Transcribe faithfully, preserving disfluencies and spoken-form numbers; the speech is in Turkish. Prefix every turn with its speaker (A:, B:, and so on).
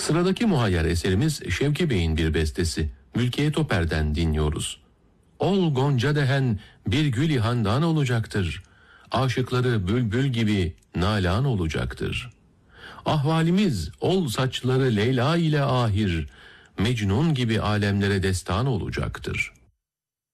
A: Sıradaki muhayyer eserimiz Şevki Bey'in bir bestesi. Mülkiye Toper'den dinliyoruz. Ol gonca dehen bir gül handan olacaktır. Aşıkları bülbül gibi nalan olacaktır. Ahvalimiz ol saçları Leyla ile ahir, Mecnun gibi alemlere destan olacaktır.